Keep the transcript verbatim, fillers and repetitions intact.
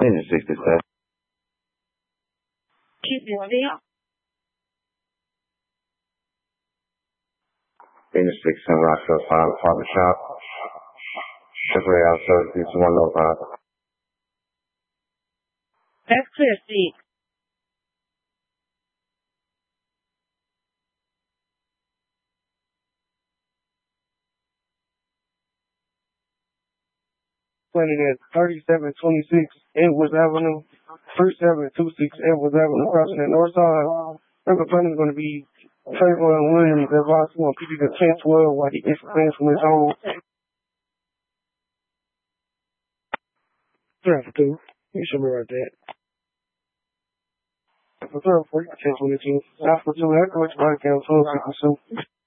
Engine sixty-seven. Keep it there. Engine sixty-seven, Rockville five, apartment shop. Triple A out service, this is one low five. That's clear, Steve. Planning at thirty-seven twenty-six Edwards Avenue, thirty-seven twenty-six Edwards Avenue, crossing the north side. Remember, planning is going to be Trayvon Williams, advice on P D to ten twelve while he gets plans from his own. Traffic two. You should be right there. For third, for you, ten twenty-two. South for two, that's which body count, twelve fifty-two.